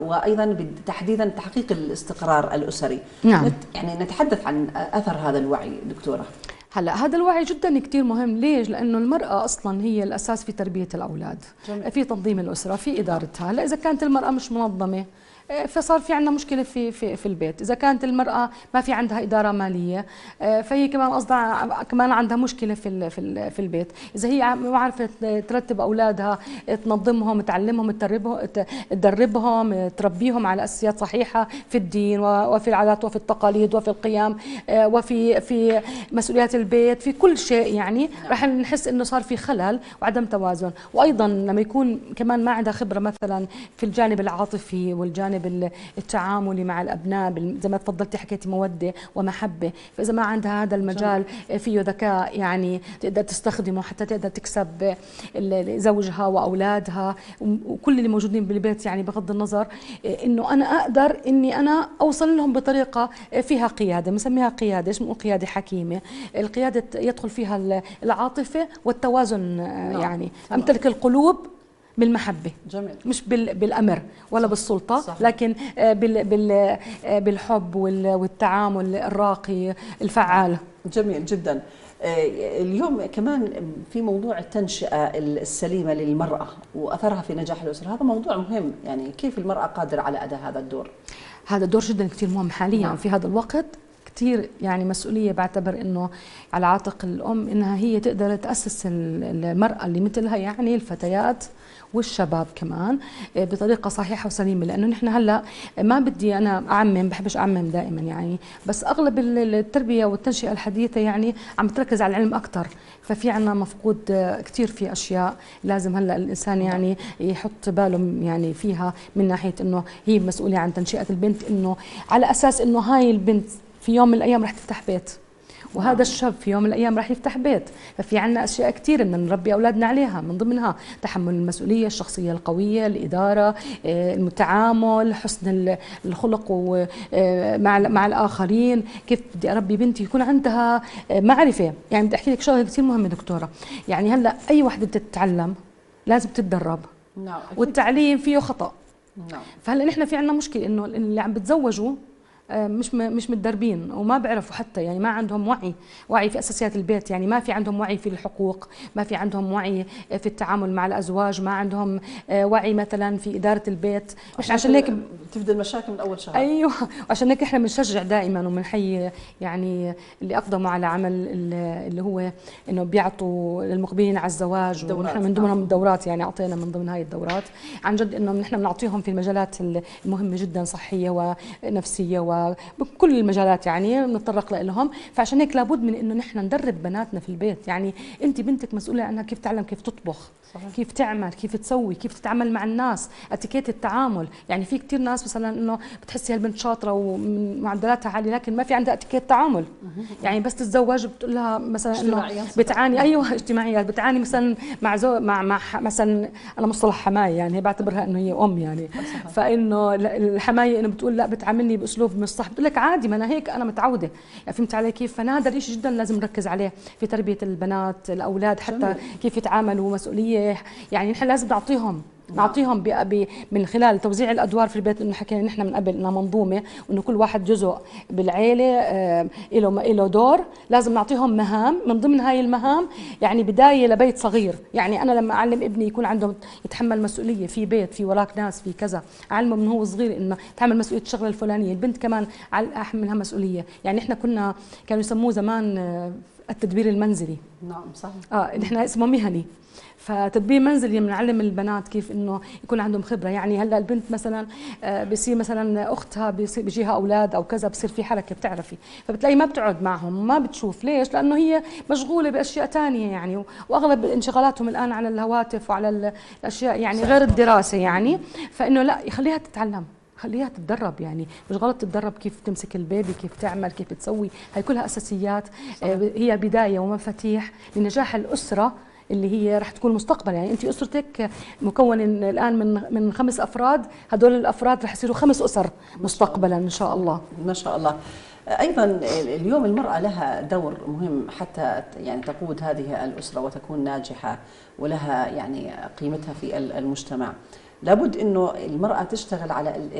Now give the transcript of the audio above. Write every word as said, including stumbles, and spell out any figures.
وأيضا تحديدا تحقيق الاستقرار الأسري. نعم. نت يعني نتحدث عن أثر هذا الوعي دكتورة. هلا هذا الوعي جدا كثير مهم، ليش؟ لانه المراه اصلا هي الاساس في تربيه الاولاد. جميل. في تنظيم الاسره، في ادارتها. هلا اذا كانت المراه مش منظمه فصار في عندنا مشكله في في في البيت. اذا كانت المراه ما في عندها اداره ماليه فهي كمان قصدها كمان عندها مشكله في في في البيت. اذا هي ما عرفت ترتب اولادها، تنظمهم، تعلمهم، تدربهم تدربهم تربيهم على اساسيات صحيحه في الدين وفي العادات وفي التقاليد وفي القيم وفي في مسؤوليات البيت، في كل شيء يعني راح نحس انه صار في خلل وعدم توازن. وايضا لما يكون كمان ما عندها خبره مثلا في الجانب العاطفي والجانب التعاملي مع الابناء، زي ما تفضلتي حكيتي موده ومحبه، فاذا ما عندها هذا المجال فيه ذكاء يعني تقدر تستخدمه حتى تقدر تكسب زوجها واولادها وكل اللي موجودين بالبيت، يعني بغض النظر انه انا اقدر اني انا اوصل لهم بطريقه فيها قياده، بنسميها قياده، ايش بنقول؟ قياده حكيمه. القياده يدخل فيها العاطفه والتوازن، يعني امتلك القلوب بالمحبة. جميل. مش بالأمر ولا بالسلطة. صحيح. لكن بال بال بالحب والتعامل الراقي الفعال. جميل جدا. اليوم كمان في موضوع التنشئة السليمة للمرأة وأثرها في نجاح الأسرة، هذا موضوع مهم، يعني كيف المرأة قادرة على أداء هذا الدور؟ هذا الدور جدا كثير مهم حاليا. نعم. في هذا الوقت كثير يعني مسؤولية، بعتبر انه على عاتق الأم انها هي تقدر تأسس المرأة اللي مثلها، يعني الفتيات والشباب كمان بطريقه صحيحه وسليمه. لانه نحن هلا ما بدي انا اعمم، بحبش اعمم دائما يعني، بس اغلب التربيه والتنشئه الحديثه يعني عم تركز على العلم اكثر، ففي عنا مفقود كثير في اشياء لازم هلا الانسان يعني يحط باله يعني فيها، من ناحيه انه هي مسؤوله عن تنشئه البنت، انه على اساس انه هاي البنت في يوم من الايام رح تفتح بيت، وهذا الشاب في يوم من الايام راح يفتح بيت. ففي عنا اشياء كثير بدنا نربي اولادنا عليها، من ضمنها تحمل المسؤوليه، الشخصيه القويه، الاداره، التعامل، حسن الخلق مع مع الاخرين. كيف بدي اربي بنتي يكون عندها معرفه؟ يعني بدي احكي لك شغله كثير مهمه دكتوره، يعني هلا اي وحده بتتعلم لازم تتدرب. نعم. والتعليم فيه خطا. نعم. فهلا نحن في عنا مشكله انه اللي عم بتزوجوا مش مش متدربين وما بيعرفوا حتى، يعني ما عندهم وعي وعي في اساسيات البيت، يعني ما في عندهم وعي في الحقوق، ما في عندهم وعي في التعامل مع الازواج، ما عندهم وعي مثلا في اداره البيت. عشان, عشان هيك تبدا المشاكل من اول شهر. ايوه، وعشان هيك احنا بنشجع دائما وبنحيي يعني اللي اقدموا على عمل اللي هو انه بيعطوا للمقبلين على الزواج، ونحن من ضمنهم الدورات، يعني اعطينا من ضمن هاي الدورات عن جد انه نحن بنعطيهم في المجالات المهمه جدا، صحيه ونفسيه و بكل المجالات يعني بنتطرق لهم. فعشان هيك لابد من انه نحن ندرب بناتنا في البيت. يعني انت بنتك مسؤوله عنها كيف تعلم كيف تطبخ. صحيح. كيف تعمل، كيف تسوي، كيف تتعامل مع الناس، اتيكيت التعامل. يعني في كثير ناس مثلا انه بتحسي هالبنت شاطره ومعدلاتها عاليه لكن ما في عندها اتيكيت تعامل. يعني بس تتزوج بتقول لها مثلا انه بتعاني، ايوه اجتماعيات، بتعاني مثلا مع زو مع مع مثلا انا مصطلح حمايه، يعني هي بعتبرها انه هي ام يعني. صحيح. فانه الحمايه انه بتقول لا بتعاملني باسلوب مش صح، بتقول لك عادي ما انا هيك انا متعوده. يعني فهمت علي كيف؟ فهذا الشيء جدا لازم نركز عليه في تربيه البنات الاولاد، حتى جميل. كيف يتعاملوا مسؤوليه، يعني نحن لازم نعطيهم نعطيهم من خلال توزيع الادوار في البيت، انه حكينا نحن من قبل انها منظومه، وانه كل واحد جزء بالعيله له له دور، لازم نعطيهم مهام من ضمن هاي المهام، يعني بدايه لبيت صغير. يعني انا لما اعلم ابني يكون عنده يتحمل مسؤوليه في بيت، في وراك ناس، في كذا، اعلمه من هو صغير انه تحمل مسؤوليه الشغله الفلانيه، البنت كمان احملها مسؤوليه. يعني احنا كنا كانوا يسموه زمان التدبير المنزلي. نعم صحيح. اه نحن اسمه مهني. فتدبير منزلي بنعلم البنات كيف انه يكون عندهم خبره. يعني هلا البنت مثلا بصير مثلا اختها بيصير بيجيها اولاد او كذا، بصير في حركه بتعرفي، فبتلاقي ما بتقعد معهم، ما بتشوف. ليش؟ لانه هي مشغوله باشياء ثانيه يعني، واغلب انشغالاتهم الان على الهواتف وعلى الاشياء يعني غير الدراسه يعني. فانه لا، يخليها تتعلم، خليها تتدرب. يعني مش غلط تتدرب كيف تمسك البيبي، كيف تعمل، كيف تسوي، هي كلها اساسيات. صح. هي بدايه ومفاتيح لنجاح الاسره اللي هي رح تكون مستقبل. يعني انت اسرتك مكون الان من من خمس افراد، هدول الافراد رح يصيروا خمس اسر مستقبلا ان شاء الله. ما شاء الله. ايضا اليوم المراه لها دور مهم حتى يعني تقود هذه الاسره وتكون ناجحه ولها يعني قيمتها في المجتمع. لابد انه المراه تشتغل على